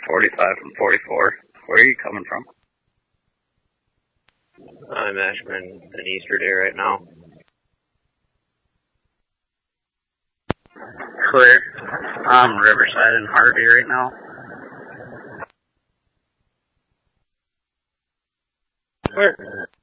45 and 44. Where are you coming from? I'm Ashburn and Easter Day right now. Clear. I'm Riverside and Harvey right now. Where?